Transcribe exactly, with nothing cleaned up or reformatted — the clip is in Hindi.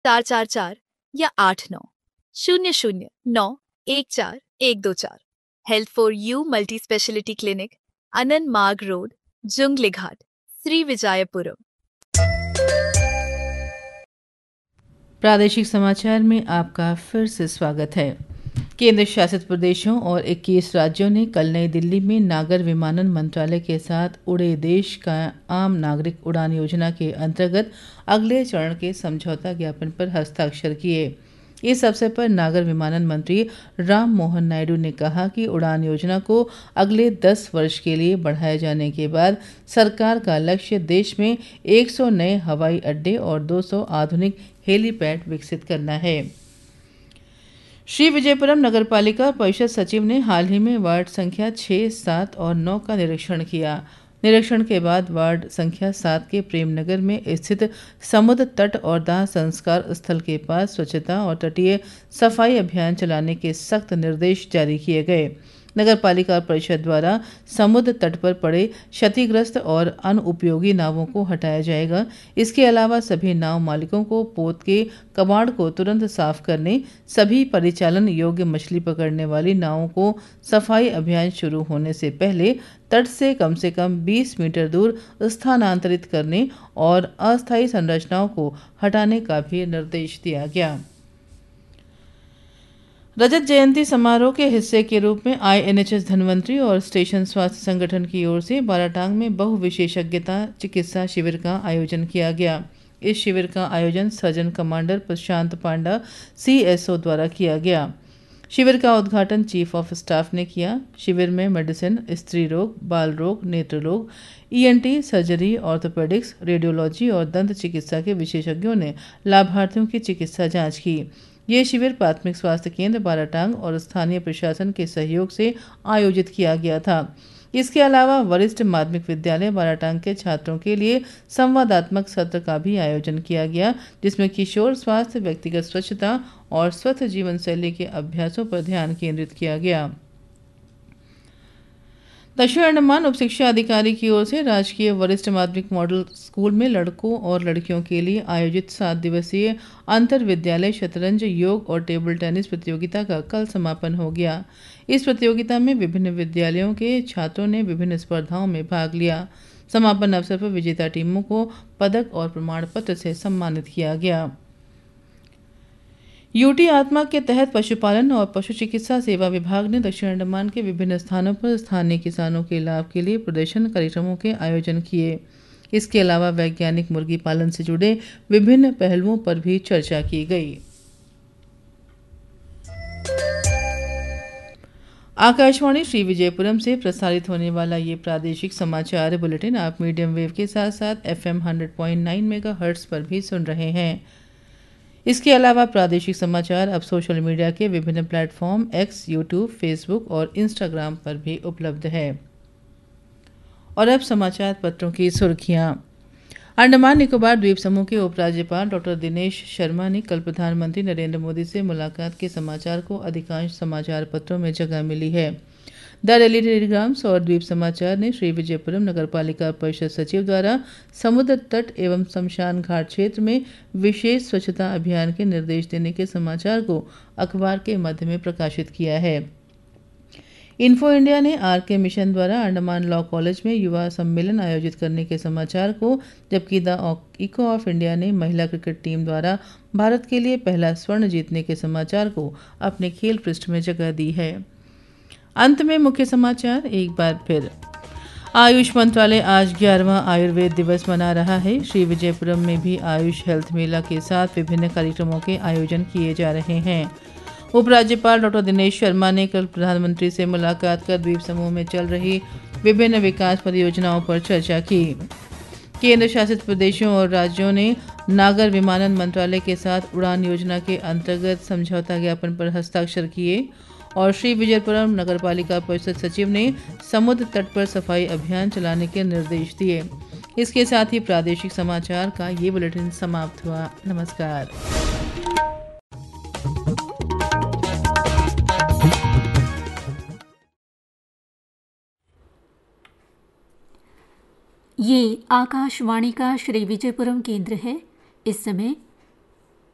चार चार चार या आठ नौ शून्य शून्य नौ एक चार एक दो चार। Health for you multi speciality clinic, अनन मार्ग रोड, जुंगली घाट, श्री विजयपुरम। प्रादेशिक समाचार में आपका फिर से स्वागत है। केंद्र शासित प्रदेशों और इक्कीस राज्यों ने कल नई दिल्ली में नागर विमानन मंत्रालय के साथ उड़े देश का आम नागरिक उड़ान योजना के अंतर्गत अगले चरण के समझौता ज्ञापन पर हस्ताक्षर किए। इस अवसर पर नागर विमानन मंत्री राम मोहन नायडू ने कहा कि उड़ान योजना को अगले दस वर्ष के लिए बढ़ाए जाने के बाद सरकार का लक्ष्य देश में एक सौ नए हवाई अड्डे और दो सौ आधुनिक हेलीपैड विकसित करना है। श्री विजयपुरम नगरपालिका परिषद सचिव ने हाल ही में वार्ड संख्या छह, सात और नौ का निरीक्षण किया। निरीक्षण के बाद वार्ड संख्या सात के प्रेमनगर में स्थित समुद्र तट और दाह संस्कार स्थल के पास स्वच्छता और तटीय सफाई अभियान चलाने के सख्त निर्देश जारी किए गए। नगर पालिका परिषद द्वारा समुद्र तट पर पड़े क्षतिग्रस्त और अनुपयोगी नावों को हटाया जाएगा। इसके अलावा सभी नाव मालिकों को पोत के कबाड़ को तुरंत साफ करने, सभी परिचालन योग्य मछली पकड़ने वाली नावों को सफाई अभियान शुरू होने से पहले तट से कम से कम बीस मीटर दूर स्थानांतरित करने और अस्थायी संरचनाओं को हटाने का भी निर्देश दिया गया। रजत जयंती समारोह के हिस्से के रूप में आईएनएचएस धनवंतरी और स्टेशन स्वास्थ्य संगठन की ओर से बाराटांग में बहु विशेषज्ञता चिकित्सा शिविर का आयोजन किया गया। इस शिविर का आयोजन सर्जन कमांडर प्रशांत पांडा सीएसओ द्वारा किया गया। शिविर का उद्घाटन चीफ ऑफ स्टाफ ने किया। शिविर में मेडिसिन, स्त्री रोग, बाल रोग, नेत्र रोग, ईएनटी, सर्जरी, ऑर्थोपेडिक्स, रेडियोलॉजी और दंत चिकित्सा के विशेषज्ञों ने लाभार्थियों की चिकित्सा जांच की। ये शिविर प्राथमिक स्वास्थ्य केंद्र बाराटांग और स्थानीय प्रशासन के सहयोग से आयोजित किया गया था। इसके अलावा वरिष्ठ माध्यमिक विद्यालय बाराटांग के छात्रों के लिए संवादात्मक सत्र का भी आयोजन किया गया, जिसमें किशोर स्वास्थ्य, व्यक्तिगत स्वच्छता और स्वस्थ जीवन शैली के अभ्यासों पर ध्यान केंद्रित किया गया। दक्षिण अंडमान उप शिक्षा अधिकारी की ओर से राजकीय वरिष्ठ माध्यमिक मॉडल स्कूल में लड़कों और लड़कियों के लिए आयोजित सात दिवसीय अंतर विद्यालय शतरंज, योग और टेबल टेनिस प्रतियोगिता का कल समापन हो गया। इस प्रतियोगिता में विभिन्न विद्यालयों के छात्रों ने विभिन्न स्पर्धाओं में भाग लिया। समापन अवसर पर विजेता टीमों को पदक और प्रमाण पत्र से सम्मानित किया गया। यूटी आत्मा के तहत पशुपालन और पशु चिकित्सा सेवा विभाग ने दक्षिण अंडमान के विभिन्न स्थानों पर स्थानीय किसानों के लाभ के लिए प्रदर्शन कार्यक्रमों के आयोजन किए। इसके अलावा वैज्ञानिक मुर्गी पालन से जुड़े विभिन्न पहलुओं पर भी चर्चा की गई। आकाशवाणी श्री विजयपुरम से प्रसारित होने वाला ये प्रादेशिक समाचार बुलेटिन आप मीडियम वेव के साथ साथ FM hundred point nine megahertz पर भी सुन रहे हैं। इसके अलावा प्रादेशिक समाचार अब सोशल मीडिया के विभिन्न प्लेटफॉर्म एक्स, यूट्यूब, फेसबुक और इंस्टाग्राम पर भी उपलब्ध है। और अब समाचार पत्रों की सुर्खियां। अंडमान निकोबार द्वीप समूह के उपराज्यपाल डॉक्टर दिनेश शर्मा ने कल प्रधानमंत्री नरेंद्र मोदी से मुलाकात के समाचार को अधिकांश समाचार पत्रों में जगह मिली है। द डेली टेलीग्राम्स और द्वीप समाचार ने श्री विजयपुरम नगरपालिका परिषद सचिव द्वारा समुद्र तट एवं शमशान घाट क्षेत्र में विशेष स्वच्छता अभियान के निर्देश देने के समाचार को अखबार के मध्य में प्रकाशित किया है। इन्फो इंडिया ने आर के मिशन द्वारा अंडमान लॉ कॉलेज में युवा सम्मेलन आयोजित करने के समाचार को, जबकि द इको ऑफ इंडिया ने महिला क्रिकेट टीम द्वारा भारत के लिए पहला स्वर्ण जीतने के समाचार को अपने खेल पृष्ठ में जगह दी है। अंत में मुख्य समाचार एक बार फिर। आयुष मंत्रालय आज ग्यारहवां आयुर्वेद दिवस मना रहा है। श्री विजयपुरम में भी आयुष हेल्थ मेला के साथ विभिन्न कार्यक्रमों के आयोजन किए जा रहे हैं। उपराज्यपाल डॉक्टर दिनेश शर्मा ने कल प्रधानमंत्री से मुलाकात कर द्वीप समूह में चल रही विभिन्न विकास परियोजनाओं पर चर्चा की। केंद्र शासित प्रदेशों और राज्यों ने नागर विमानन मंत्रालय के साथ उड़ान योजना के अंतर्गत समझौता ज्ञापन पर हस्ताक्षर किए। और श्री विजयपुरम नगरपालिका परिषद सचिव ने समुद्र तट पर सफाई अभियान चलाने के निर्देश दिए। इसके साथ ही प्रादेशिक समाचार का ये बुलेटिन समाप्त हुआ। नमस्कार। ये आकाशवाणी का श्री विजयपुरम केंद्र है। इस समय